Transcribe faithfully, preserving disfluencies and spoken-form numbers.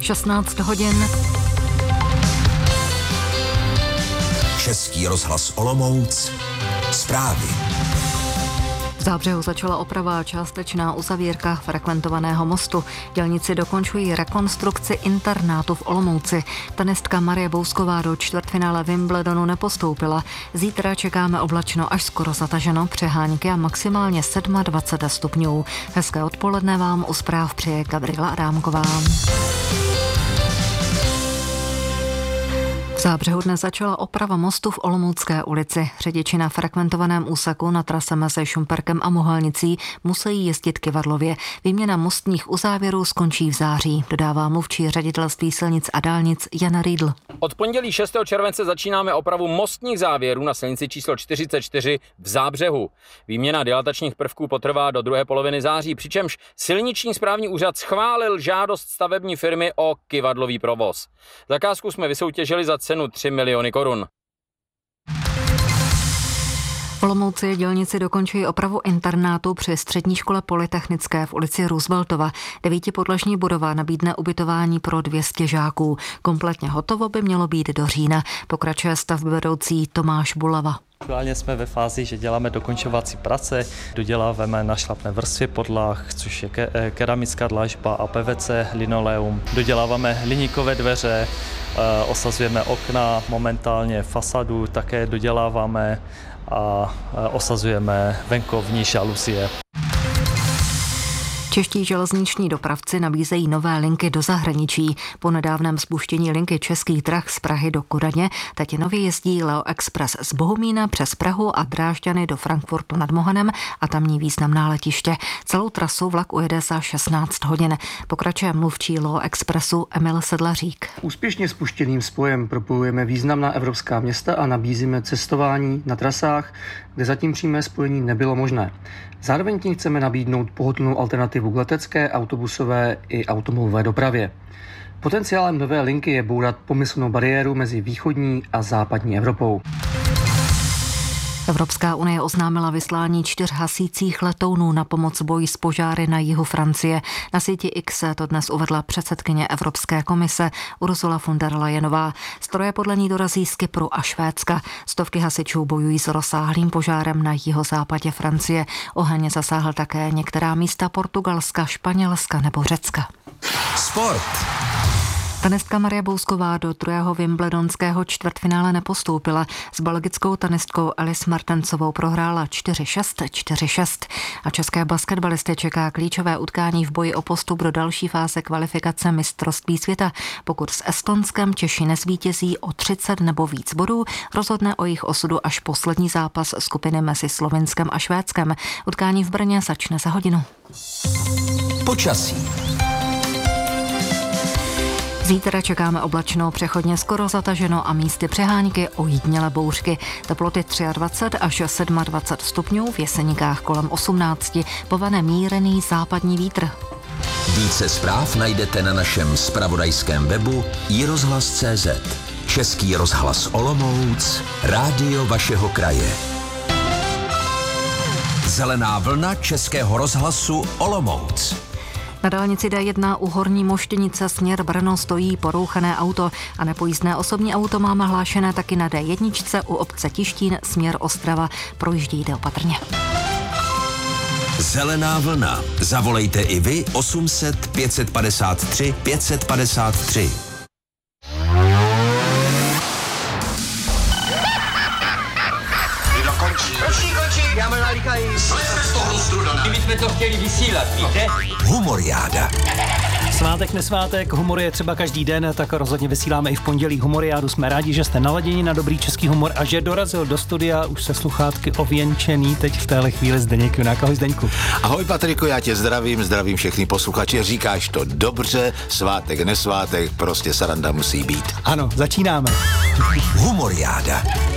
šestnáct hodin. Český rozhlas Olomouc. Zprávy. V Zábřehu začala oprava a částečná uzavírka frekventovaného mostu. Dělníci dokončují rekonstrukci internátu v Olomouci. Tenistka Marie Bousková do čtvrtfinále Wimbledonu nepostoupila. Zítra čekáme oblačno až skoro zataženo, přehánky a maximálně dvacet sedm stupňů. Hezké odpoledne vám u zpráv přeje Gabriela Adámková. V Zábřehu dnes začala oprava mostu v Olomoucké ulici. Řidiči na frekventovaném úseku na trase mezi Šumperkem a Mohelnicí musí jezdit kyvadlově. Výměna mostních uzávěrů skončí v září, dodává mluvčí ředitelství silnic a dálnic Jana Riedl. Od pondělí šestého července začínáme opravu mostních závěrů na silnici číslo čtyřicet čtyři v Zábřehu. Výměna dilatačních prvků potrvá do druhé poloviny září, přičemž silniční správní úřad schválil žádost stavební firmy o kyvadlový provoz. Zakázku jsme vysoutěžili za cenu tři miliony korun. V Olomouci dělníci dokončují opravu internátu při střední škole polytechnické v ulici Rooseveltova. Devítipodlažní budova nabídne ubytování pro dvě stě žáků. Kompletně hotovo by mělo být do října. Pokračuje stavbyvedoucí Tomáš Bulava. Aktuálně jsme ve fázi, že děláme dokončovací práce, doděláváme našlapné vrstvy podlah, což je ke- keramická dlažba a P V C, linoleum. Doděláváme hliníkové dveře, e, osazujeme okna, momentálně fasadu také doděláváme a e, osazujeme venkovní žaluzie. Čeští železniční dopravci nabízejí nové linky do zahraničí. Po nedávném spuštění linky Českých drah z Prahy do Kodaně teď nově jezdí Leo Express z Bohumína přes Prahu a Drážďany do Frankfurtu nad Mohanem a tamní významná letiště. Celou trasu vlak ujede za šestnáct hodin. Pokračuje mluvčí Leo Expressu Emil Sedlařík. Úspěšně spuštěným spojem propojujeme významná evropská města a nabízíme cestování na trasách, kde zatím přímé spojení nebylo možné. Zároveň tím chceme nabídnout pohodlnou alternativu k letecké, autobusové i automobilové dopravě. Potenciálem nové linky je bourat pomyslnou bariéru mezi východní a západní Evropou. Evropská unie oznámila vyslání čtyř hasících letounů na pomoc boji s požáry na jihu Francie. Na síti X to dnes uvedla předsedkyně Evropské komise Ursula von der Leyenová. Stroje podle ní dorazí z Kypru a Švédska. Stovky hasičů bojují s rozsáhlým požárem na jihozápadě Francie. Oheň zasáhl také některá místa Portugalska, Španělska nebo Řecka. Sport. Tenistka Marie Bousková do druhého wimbledonského čtvrtfinále nepostoupila. S belgickou tenistkou Alice Martensovou prohrála čtyři šest, čtyři šest. A české basketbalisty čeká klíčové utkání v boji o postup do další fáze kvalifikace mistrovství světa. Pokud s Estonskem Češi nezvítězí o třicet nebo víc bodů, rozhodne o jejich osudu až poslední zápas skupiny mezi Slovinskem a Švédskem. Utkání v Brně začne za hodinu. Počasí. Zítra čekáme oblačno, přechodně skoro zataženo a místy přehánky, ojedinělé bouřky. Teploty dvacet tři až dvacet sedm stupňů, v Jeseníkách kolem osmnáct, povane mírný západní vítr. Více zpráv najdete na našem zpravodajském webu i rozhlas tečka cé zet. Český rozhlas Olomouc, rádio vašeho kraje. Zelená vlna Českého rozhlasu Olomouc. Na dálnici D jedna u Horní Moštěnice směr Brno stojí porouchané auto a nepojízdné osobní auto máme hlášené taky na D jedna u obce Tištín směr Ostrava. Projíždějte opatrně. Zelená vlna. Zavolejte i vy osm set pět padesát tři pět padesát tři. Končí, končí, já mám nalíkají. Slejte z toho strudana. My jsme to chtěli vysílat, víte? Humoriáda. Svátek, nesvátek, humor je třeba každý den, tak rozhodně vysíláme i v pondělí humoriádu. Jsme rádi, že jste naladěni na dobrý český humor a že dorazil do studia už se sluchátky ověnčený teď v téhle chvíli Zdeněk Junák. Ahoj Zdeňku. Ahoj Patriku, já tě zdravím, zdravím všechny posluchače, říkáš to dobře, svátek, nesvátek, prostě sranda musí být. Ano, začínáme. Humoriáda.